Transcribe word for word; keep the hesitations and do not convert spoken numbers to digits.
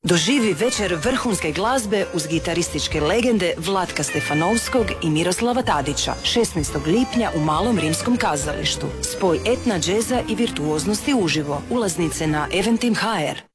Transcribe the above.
Doživi večer vrhunske glazbe uz gitarističke legende Vlatka Stefanovskog i Miroslava Tadića šesnaestog lipnja u Malom rimskom kazalištu. Spoj etna, džeza i virtuoznosti uživo. Ulaznice na Eventim точка hr.